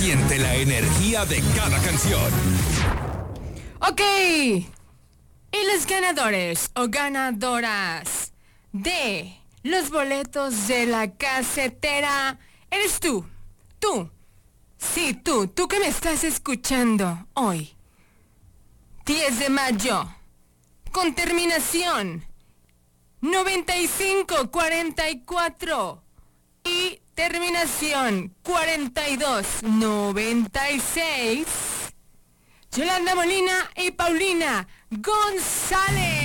Siente la energía de cada canción. Ok. Y los ganadores o ganadoras de los boletos de la casetera eres tú. Tú. Sí, tú que me estás escuchando hoy. 10 de mayo. Con terminación 9544 y terminación 4296. Yolanda Molina y Paulina González.